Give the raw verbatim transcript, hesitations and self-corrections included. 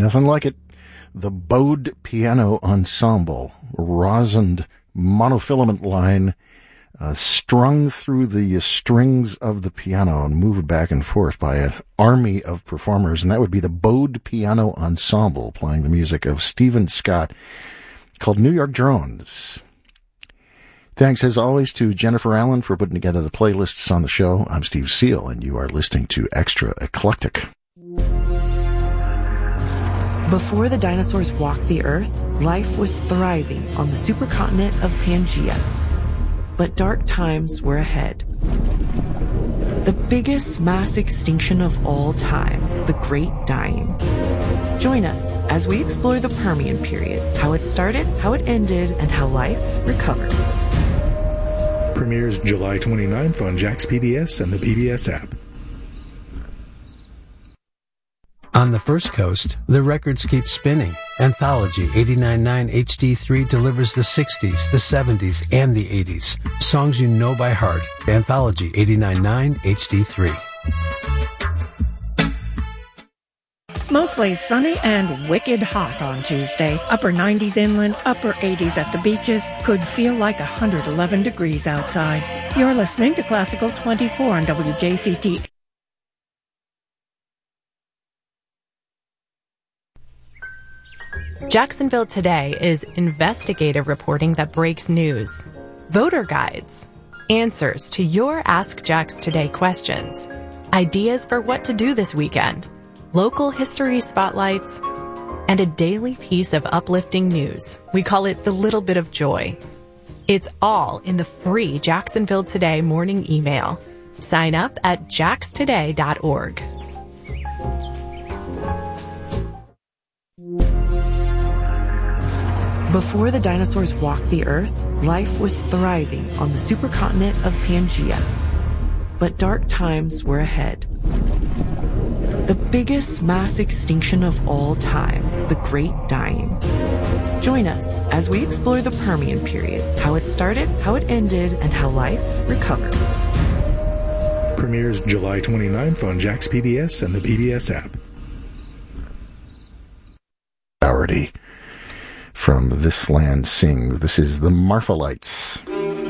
Nothing like it. The Bode Piano Ensemble, rosined monofilament line, uh, strung through the strings of the piano and moved back and forth by an army of performers. And that would be the Bode Piano Ensemble, playing the music of Stephen Scott, called New York Drones. Thanks, as always, to Jennifer Allen for putting together the playlists on the show. I'm Steve Seal, and you are listening to Extra Eclectic. Before the dinosaurs walked the Earth, life was thriving on the supercontinent of Pangaea. But dark times were ahead. The biggest mass extinction of all time, the Great Dying. Join us as we explore the Permian period, how it started, how it ended, and how life recovered. Premieres July twenty-ninth on Jax P B S and the P B S app. On the First Coast, the records keep spinning. Anthology eighty-nine point nine H D three delivers the sixties, the seventies, and the eighties. Songs you know by heart. Anthology eighty-nine point nine H D three. Mostly sunny and wicked hot on Tuesday. Upper nineties inland, upper eighties at the beaches. Could feel like one hundred eleven degrees outside. You're listening to Classical twenty-four on W J C T. Jacksonville Today is investigative reporting that breaks news. Voter guides. Answers to your Ask Jax Today questions. Ideas for what to do this weekend. Local history spotlights, and a daily piece of uplifting news. We call it the little bit of joy. It's all in the free Jacksonville Today morning email. Sign up at jax today dot org. Before the dinosaurs walked the Earth, life was thriving on the supercontinent of Pangaea. But dark times were ahead. The biggest mass extinction of all time, the Great Dying. Join us as we explore the Permian period, how it started, how it ended, and how life recovered. Premieres July twenty-ninth on Jax P B S and the P B S app. From This Land Sings. This is the Marfa Lights.